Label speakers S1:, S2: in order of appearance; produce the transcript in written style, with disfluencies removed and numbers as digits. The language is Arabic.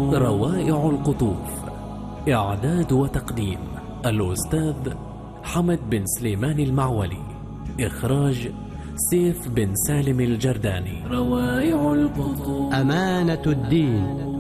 S1: روائع القطوف. إعداد وتقديم الأستاذ حمد بن سليمان المعولي. إخراج سيف بن سالم الجرداني. روائع القطوف.
S2: أمانة الدين.